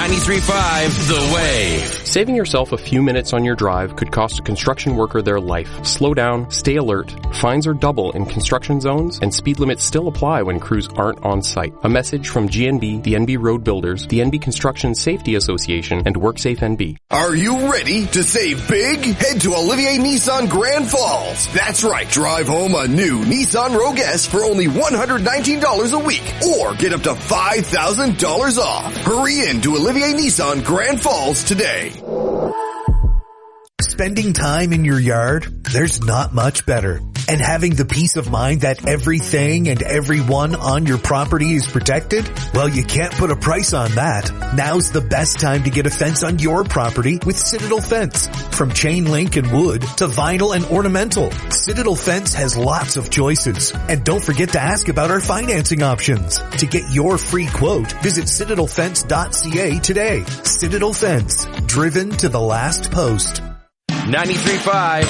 93.5 The Wave. Saving yourself a few minutes on your drive could cost a construction worker their life. Slow down, stay alert. Fines are double in construction zones, and speed limits still apply when crews aren't on site. A message from GNB, the NB Road Builders, the NB Construction Safety Association, and WorkSafe NB. Are you ready to save big? Head to Olivier Nissan Grand Falls. That's right. Drive home a new Nissan Rogue S for only $119 a week, or get up to $5,000 off. Hurry in to Olivier Nissan Grand Falls today. Spending time in your yard? There's not much better. And having the peace of mind that everything and everyone on your property is protected? Well, you can't put a price on that. Now's the best time to get a fence on your property with Citadel Fence. From chain link and wood to vinyl and ornamental, Citadel Fence has lots of choices. And don't forget to ask about our financing options. To get your free quote, visit citadelfence.ca today. Citadel Fence, driven to the last post. 93.5